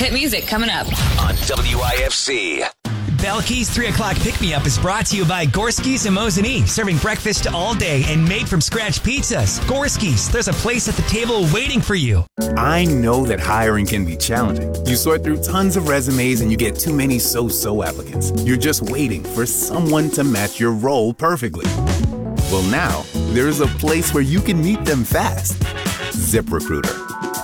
Hit music coming up on WIFC. Belkey's 3 o'clock pick-me-up is brought to you by Gorski's and Mosinee, serving breakfast all day and made-from-scratch pizzas. Gorski's, there's a place at the table waiting for you. I know that hiring can be challenging. You sort through tons of resumes and you get too many so-so applicants. You're just waiting for someone to match your role perfectly. Well, now, there's a place where you can meet them fast. ZipRecruiter.